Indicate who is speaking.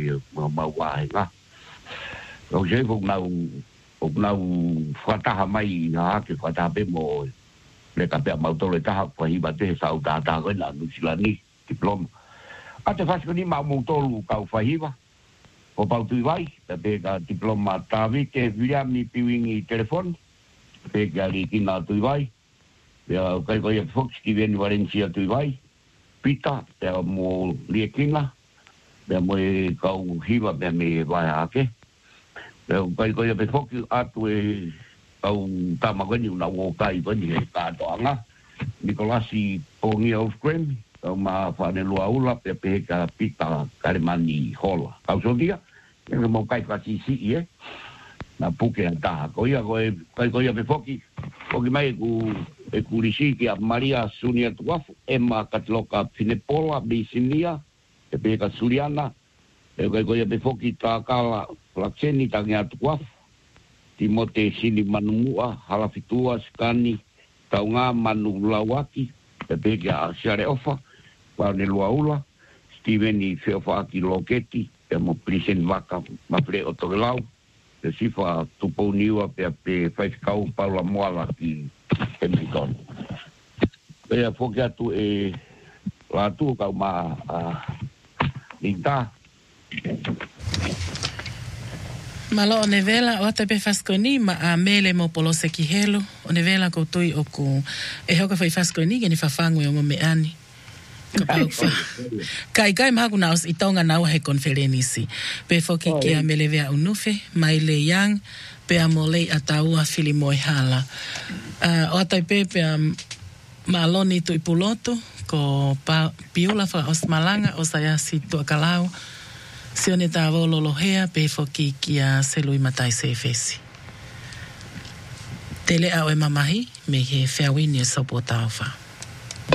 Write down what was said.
Speaker 1: pe mawai nga o je ko na fata mai na ke fata pe mo le ka pe mau tole ta pa hi ba te sa uta ta ko la nu silani diploma ate fas ko ni ma mo tolu ka fa hi ba o pa tu vai pe ka diploma ta vi ke via mi piwingi telefon pe ka ri ki na tu vai ya kai ko ye fox ki ven Valencia tu vai pita pe mo liekinga pe mo ka hi ba pe me vai ake kai ko ye pe fox atu au tamagani una o kai ko ni ka toanga Nicolasi pongi of cream ma fa ne lua ula pe ka pita karimani hola au so dia que mo kai ka si na puke ta ko ia ko ia pe foki mai ku lisi ki a Maria Sunia Tuaf Emma Katloka Finepola Bisinia pe ka Suliana ko ia pe foki ta kala plakseni ta ngia Tuaf Timote Sini Manumua Halafitua Skani Taunga Manu Lawaki pe ka Share Ofa pa ne luaula Steveni Feofaki Loketi mo prisen vaka ma pre otolau de sifa tupo niwa pe faz kau Paula Moala ki Emicon pe fokia tu la tu ka ma linta
Speaker 2: malo onevela o te pe faskoni ma a mele mo polose ki helo onevela ko tui o ku e hoka fai faskoni ke ni fafangu yo me ani kai maku na os itonga na he konferenisi pe foki ke a melevea unufe mai le yang pe amole ataua filimoe hala o tai pe maloni tu ipuloto ko piula fa os malanga o saya situ akalau sione tavo lolohea pe foki kia selui matai se fesi tele au e mamahi me he fairwini sopotaufa